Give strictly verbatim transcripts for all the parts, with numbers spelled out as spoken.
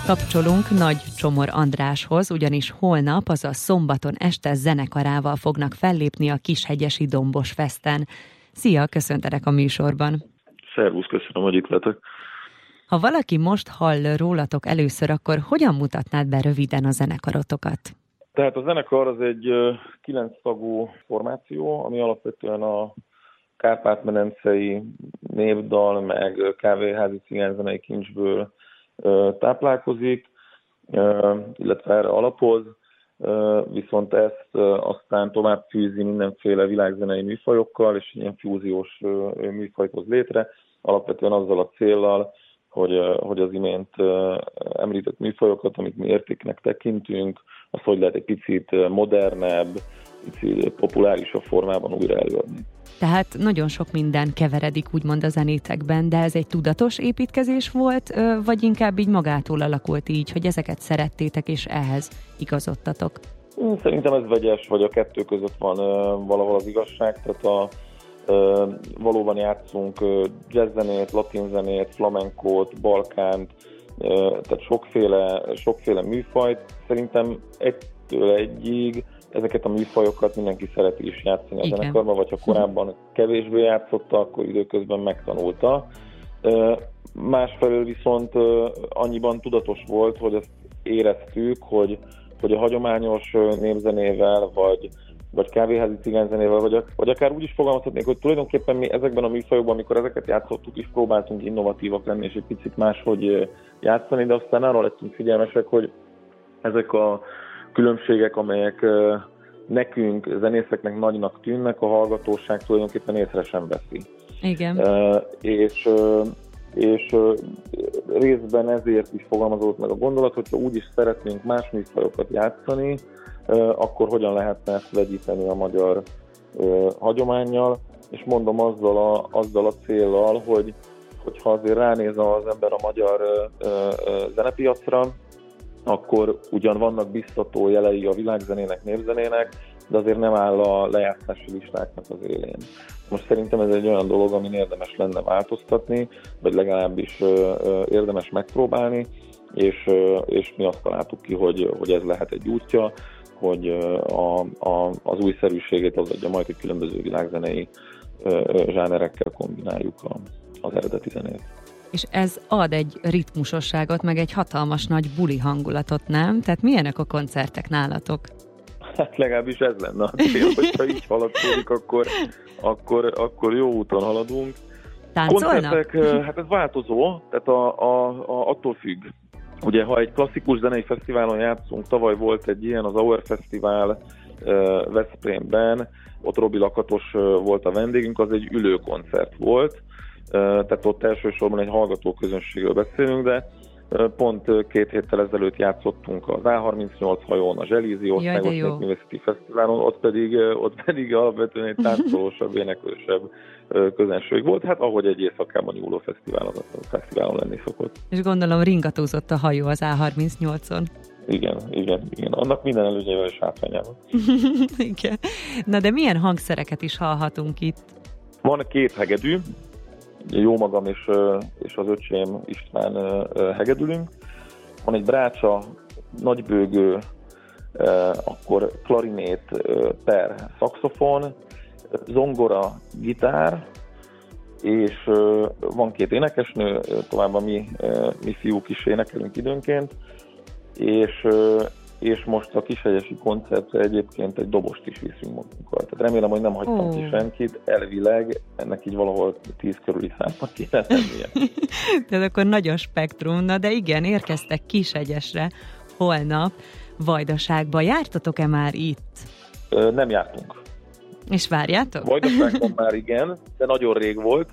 Kapcsolunk Nagy Csomor Andráshoz, ugyanis holnap, azaz szombaton este zenekarával fognak fellépni a Kishegyesi Dombos Festen. Szia, köszöntelek a műsorban! Szervusz, köszönöm, hogy itt lehetek. Ha valaki most hall rólatok először, akkor hogyan mutatnád be röviden a zenekarotokat? Tehát a zenekar az egy kilenc tagú formáció, ami alapvetően a kárpát-medencei népdal, meg kávéházi cigányzenei kincsből táplálkozik, illetve erre alapoz, viszont ezt aztán tovább fűzi mindenféle világzenei műfajokkal, és ilyen fúziós műfajt hoz létre, alapvetően azzal a céllal, hogy, hogy az imént említett műfajokat, amit mi értéknek tekintünk, az hogy lehet egy picit modernebb, picit populárisabb formában újra előadni. Tehát nagyon sok minden keveredik úgymond a zenétekben, de ez egy tudatos építkezés volt, vagy inkább így magától alakult így, hogy ezeket szerettétek és ehhez igazodtatok? Szerintem ez vegyes, vagy a kettő között van valahol az igazság, tehát a, valóban játszunk jazzzenét, latinzenét, flamenkót, balkánt, tehát sokféle, sokféle műfajt. Szerintem egytől egyig ezeket a műfajokat mindenki szereti is játszani a zenekarban, vagy ha korábban kevésbé játszotta, akkor időközben megtanulta. Másfelől viszont annyiban tudatos volt, hogy ezt éreztük, hogy, hogy a hagyományos népzenével, vagy, vagy kávéházi cigányzenével, vagy, vagy akár úgy is fogalmazhatnék, hogy tulajdonképpen mi ezekben a műfajokban, amikor ezeket játszottuk is, próbáltunk innovatívak lenni, és egy picit máshogy játszani, de aztán arra lettünk figyelmesek, hogy ezek a különbségek, amelyek nekünk, zenészeknek nagynak tűnnek, a hallgatóság tulajdonképpen észre sem veszi. Igen. Uh, és, uh, és uh, részben ezért is fogalmazódott meg a gondolat, hogyha úgy is szeretnénk más műfajokat játszani, uh, akkor hogyan lehetne ezt vegyíteni a magyar uh, hagyománnyal, és mondom azzal a, azzal a céllal, hogy hogyha azért ránéz az ember a magyar uh, uh, zenepiacra, akkor ugyan vannak biztató jelei a világzenének, népzenének, de azért nem áll a lejátszási listáknak az élén. Most szerintem ez egy olyan dolog, amin érdemes lenne változtatni, vagy legalábbis érdemes megpróbálni, és, és mi azt találtuk ki, hogy, hogy ez lehet egy útja, hogy a, a, az újszerűségét az adja majd, hogy különböző világzenei zsánerekkel kombináljuk a, az eredeti zenét. És ez ad egy ritmusosságot, meg egy hatalmas nagy buli hangulatot, nem? Tehát milyenek a koncertek nálatok? Hát legalábbis ez lenne a cél, hogyha így haladszódik, akkor, akkor, akkor jó úton haladunk. Táncolnak? Koncertek, hát ez változó, tehát a, a, a, attól függ. Ugye, ha egy klasszikus zenei fesztiválon játszunk, tavaly volt egy ilyen, az Auer Fesztivál uh, Veszprémben, ott Robi Lakatos uh, volt a vendégünk, az egy ülő koncert volt, tehát ott elsősorban egy hallgató közönségről beszélünk, de pont két héttel ezelőtt játszottunk az á harmincnyolc hajón, a Zselízi Országos Népművészeti Fesztiválon, ott pedig, ott pedig alapvetően egy táncolósabb, éneklősebb közönség volt, hát ahogy egy éjszakában nyúló fesztiválon, fesztiválon lenni szokott. És gondolom ringatózott a hajó az á harmincnyolcon. Igen, igen, igen. Annak minden előnyével és hátrányával. Igen. Na de milyen hangszereket is hallhatunk itt? Van két hegedű, jó magam és, és az öcsém István hegedülünk. Van egy brácsa, nagybőgő, akkor klarinét per szaxofon, zongora, gitár, és van két énekesnő, továbbá mi, mi fiúk is énekelünk időnként, és és most a Kishegyesi koncertre egyébként egy dobost is viszünk magunkkal. Tehát remélem, hogy nem hagytam oh. ki senkit, elvileg ennek így valahol tíz körüli számnak kéne lennie. Tehát akkor nagyon spektrum, na de igen, érkeztek Kishegyesre holnap Vajdaságba. Jártatok-e már itt? Ö, nem jártunk. És várjátok? Vajdaságban már igen, de nagyon rég volt.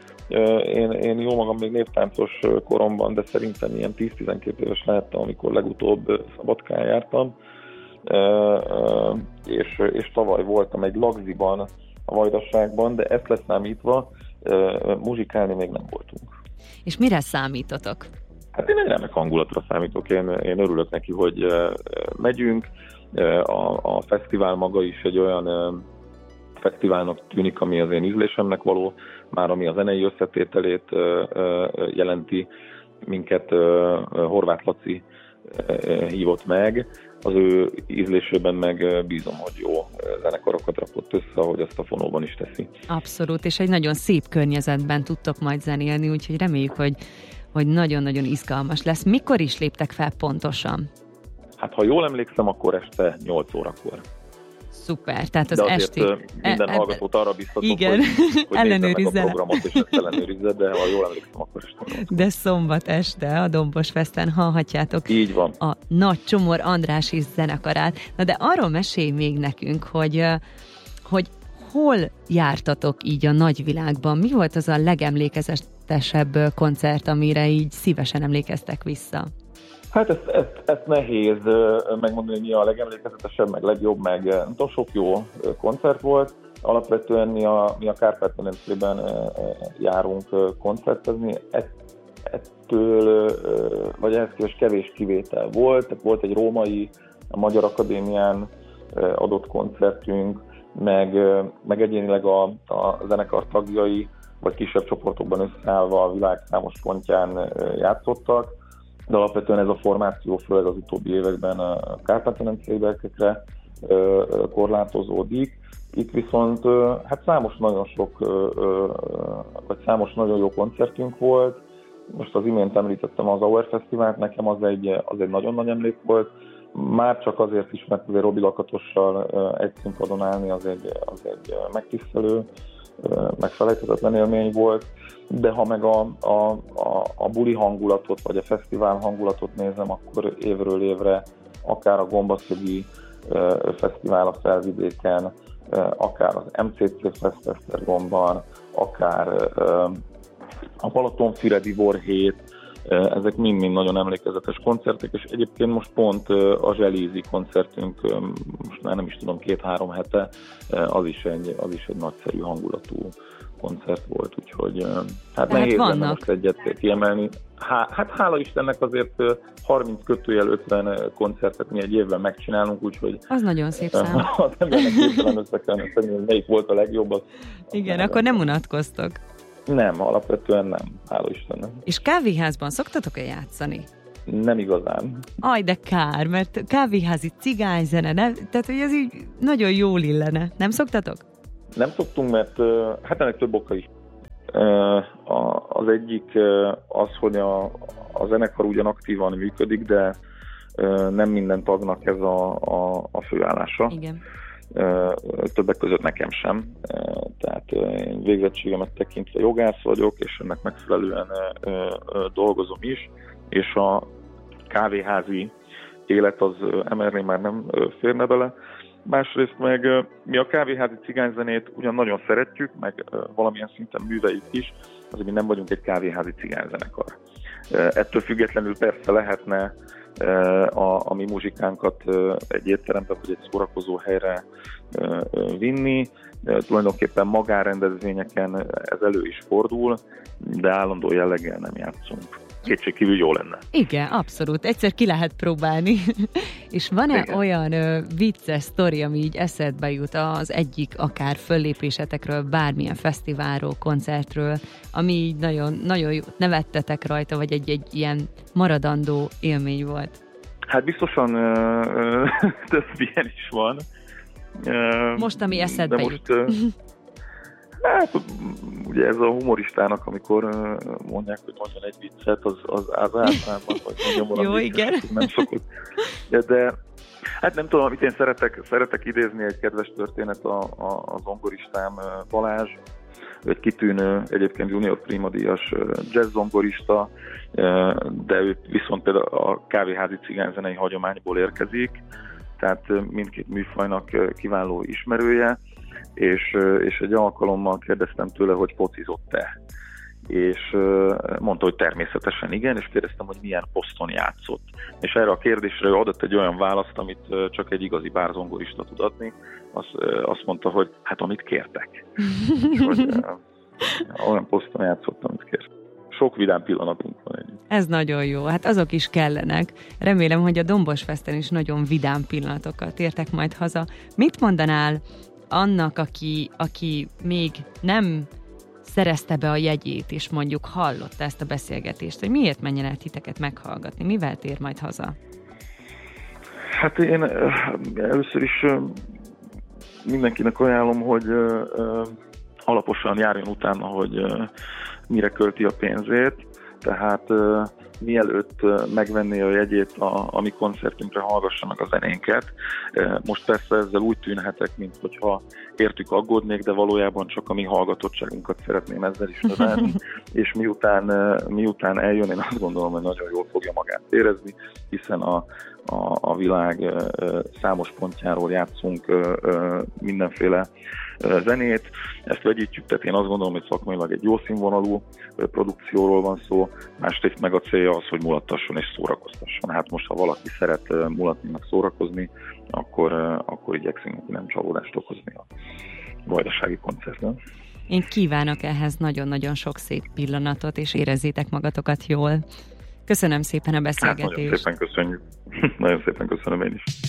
Én, én jó magam még néptáncos koromban, de szerintem ilyen tíz-tizenkét éves lehettem, amikor legutóbb Szabadkán jártam, és, és tavaly voltam egy lagziban a Vajdaságban, de ezt leszámítva muzsikálni még nem voltunk. És mire számítotok? Hát én egy remek hangulatra számítok, én, én örülök neki, hogy megyünk. A, a fesztivál maga is egy olyan fesztiválnak tűnik, ami az én ízlésemnek való, már ami a zenei összetételét jelenti, minket Horváth Laci hívott meg, az ő ízlésében meg bízom, hogy jó zenekarokat rakott össze, ahogy azt a Fonóban is teszi. Abszolút, és egy nagyon szép környezetben tudtok majd zenélni, úgyhogy reméljük, hogy, hogy nagyon-nagyon izgalmas lesz. Mikor is léptek fel pontosan? Hát ha jól emlékszem, akkor este nyolc órakor. Szuper, tehát az de azért esti... minden e- hallgatót arra biztatok, igen. hogy, hogy ellenőrizze meg a programot, és ezt ellenőrizze, de ha jól emlékszem, akkor este. De szombat este a Dombos Festen hallhatjátok így van. A Nagy Csomor Andrássy zenekarát. Na de arról mesélj még nekünk, hogy, hogy hol jártatok így a nagyvilágban? Mi volt az a legemlékezetesebb koncert, amire így szívesen emlékeztek vissza? Hát ezt, ezt, ezt nehéz megmondani, hogy mi a legemlékezetesebb, meg legjobb, meg nem tudom, sok jó koncert volt. Alapvetően mi a, mi a Kárpát-medencében járunk koncertezni. Ettől, vagy ehhez képest kevés kivétel volt. Tehát volt egy római, a Magyar Akadémián adott koncertünk, meg, meg egyénileg a, a zenekar tagjai, vagy kisebb csoportokban összeállva a világ számos pontján játszottak. De alapvetően ez a formáció főleg az utóbbi években a kárpát-medencei berkekre korlátozódik. Itt viszont hát számos nagyon sok, vagy számos nagyon jó koncertünk volt. Most az imént említettem az Auer Fesztivált, nekem az egy, az egy nagyon nagy emlék volt. Már csak azért is, mert azért Robi Lakatossal egy színpadon állni az egy, az egy megtisztelő, megfelejthetetlen élmény volt. De ha meg a, a, a, a buli hangulatot, vagy a fesztivál hangulatot nézem, akkor évről évre akár a Gombaszögi uh, Fesztivál a Felvidéken, uh, akár az em cé cé Fest Esztergomban, akár uh, a Balatonfüredi Borhét, uh, ezek mind-mind nagyon emlékezetes koncertek, és egyébként most pont uh, a Zselízi koncertünk, um, most már nem is tudom, két-három hete, uh, az is egy, az is egy nagyszerű hangulatú koncert volt, úgyhogy hát nehéz lenne most egyet kiemelni. Há, hát hála Istennek azért harminc kötőjel ötven koncertet mi egy évben megcsinálunk, úgyhogy az nagyon szép szám. Az embernek hirtelen össze kellene szedni, hogy melyik volt a legjobb. Az, igen, nem akkor nem unatkoztok. Nem, alapvetően nem, hála Istennek. És kávéházban szoktatok-e játszani? Nem igazán. Aj, de kár, mert kávéházi cigányzene, nem? Tehát, hogy ez így nagyon jól illene. Nem szoktatok? Nem szoktunk, mert hát ennek több oka is. Az egyik az, hogy a, a zenekar ugyan aktívan működik, de nem minden tagnak ez a, a, a főállása. Igen. Többek között nekem sem. Tehát én végzettségemet tekintve jogász vagyok, és ennek megfelelően dolgozom is, és a kávéházi élet az emellé már nem férne bele. Másrészt meg mi a kávéházi cigányzenét ugyan nagyon szeretjük, meg valamilyen szinten műveljük is, azért mi nem vagyunk egy kávéházi cigányzenekar. Ettől függetlenül persze lehetne a, a mi muzsikánkat egy étterembe vagy egy szórakozó helyre vinni. Tulajdonképpen magánrendezvényeken ez elő is fordul, de állandó jelleggel nem játszunk. Kétségkívül jó lenne. Igen, abszolút. Egyszer ki lehet próbálni. És van-e Igen. olyan ö, vicces sztori, ami így eszedbe jut az egyik akár föllépésetekről, bármilyen fesztiválról, koncertről, ami így nagyon, nagyon jó, nevettetek rajta, vagy egy-egy ilyen maradandó élmény volt? Hát biztosan ö, ö, több ilyen is van. Ö, most, ami eszedbe most, jut. Ö, Hát ugye ez a humoristának, amikor mondják, hogy mondjon egy viccet, az, az, az általában, vagy mondjam valami jó, viccet, igen. nem szokott. De, de hát nem tudom, amit én szeretek, szeretek idézni, egy kedves történet a, a, a zongoristám Balázs, egy kitűnő, egyébként junior primadíjas jazz zongorista, de ő viszont például a kávéházi cigányzenei hagyományból érkezik, tehát mindkét műfajnak kiváló ismerője, És, és egy alkalommal kérdeztem tőle, hogy focizott-e. És mondta, hogy természetesen igen, és kérdeztem, hogy milyen poszton játszott. És erre a kérdésre ő adott egy olyan választ, amit csak egy igazi bárzongorista tud adni. Azt, azt mondta, hogy hát amit kértek. hogy, olyan poszton játszott, amit kértek. Sok vidám pillanatunk van együtt. Ez nagyon jó, hát azok is kellenek. Remélem, hogy a Dombos Festen is nagyon vidám pillanatokat értek majd haza. Mit mondanál annak, aki, aki még nem szerezte be a jegyét, és mondjuk hallotta ezt a beszélgetést, hogy miért menjen el titeket meghallgatni, mivel tér majd haza? Hát én először is mindenkinek ajánlom, hogy alaposan járjon utána, hogy mire költi a pénzét, tehát mielőtt megvenné a jegyét a, a mi koncertünkre, hallgassanak a zenénket. Most persze ezzel úgy tűnhetek, mint hogyha értük aggódnék, de valójában csak a mi hallgatottságunkat szeretném ezzel is növelni, és miután, miután eljön, én azt gondolom, hogy nagyon jól fogja magát érezni, hiszen a, a, a világ számos pontjáról játszunk mindenféle zenét, ezt vegyítjük, tehát én azt gondolom, hogy szakmailag egy jó színvonalú produkcióról van szó, másrészt meg a célja az, hogy mulattasson és szórakoztasson. Hát most, ha valaki szeret mulatni, meg szórakozni, akkor, akkor igyekszünk neki nem csalódást okozni a vajdasági koncertben. Én kívánok ehhez nagyon-nagyon sok szép pillanatot, és érezzétek magatokat jól. Köszönöm szépen a beszélgetést. Hát nagyon szépen köszönjük. Nagyon szépen köszönöm én is.